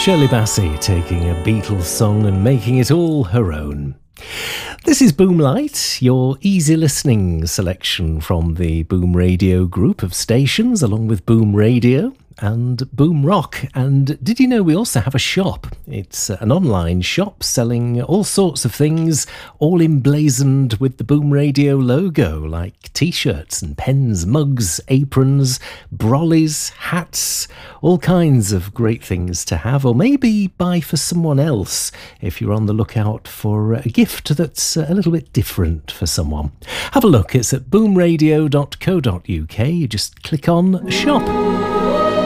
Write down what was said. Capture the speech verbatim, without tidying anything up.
Shirley Bassey taking a Beatles song and making it all her own. This is Boom Light, your easy listening selection from the Boom Radio group of stations, along with Boom Radio and Boom Rock. And did you know we also have a shop? It's an online shop selling all sorts of things, all emblazoned with the Boom Radio logo, like t-shirts and pens, mugs, aprons, brollies, hats, all kinds of great things to have, or maybe buy for someone else if you're on the lookout for a gift that's a little bit different for someone. Have a look, it's at boom radio dot co dot uk. You just click on shop.